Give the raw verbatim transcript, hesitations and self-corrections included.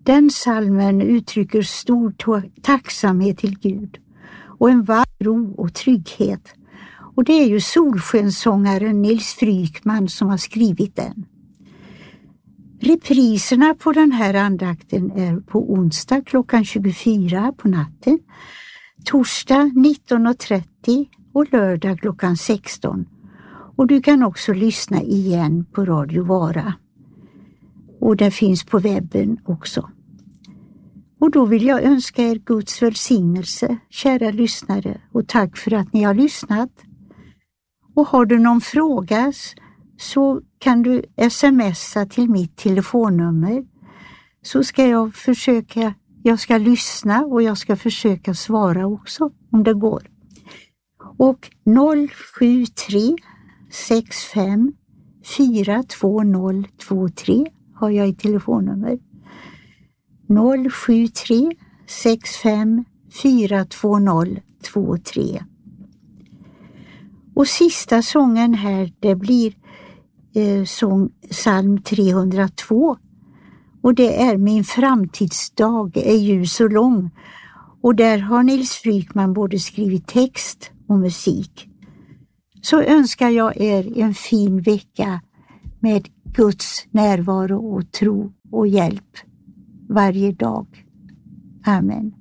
Den psalmen uttrycker stor to- tacksamhet till Gud och en varm ro och trygghet. Och det är ju solskenssångaren Nils Frykman som har skrivit den. Repriserna på den här andakten är på onsdag klockan tjugofyra på natten, torsdag nitton och trettio och lördag klockan sexton. Och du kan också lyssna igen på Radio Vara. Och det finns på webben också. Och då vill jag önska er Guds välsignelse, kära lyssnare, och tack för att ni har lyssnat. Och har du någon fråga så kan du smsa till mitt telefonnummer, så ska jag försöka, jag ska lyssna och jag ska försöka svara också om det går. Och noll sju tre sex fem fyra två noll två tre har jag i telefonnummer. noll sju tre sex fem fyra två noll två tre. Och sista sången här, det blir eh, sång, psalm trehundratvå. Och det är Min framtidsdag är ljus och lång. Och där har Nils Frykman både skrivit text och musik. Så önskar jag er en fin vecka med Guds närvaro och tro och hjälp varje dag. Amen.